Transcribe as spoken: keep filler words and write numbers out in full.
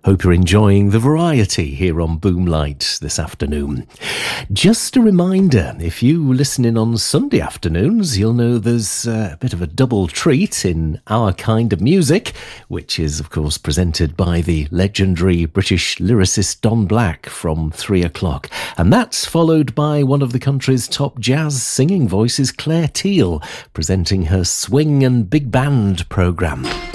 Hope you're enjoying the variety here on Boomlight this afternoon. Just a reminder, if you listen in on Sunday afternoons, you'll know there's a bit of a double treat in Our Kind of Music, which is, of course, presented by the legendary British lyricist Don Black from three o'clock. And that's followed by one of the country's top jazz singing voices, Claire Teal, presenting her Swing and Big Band programme.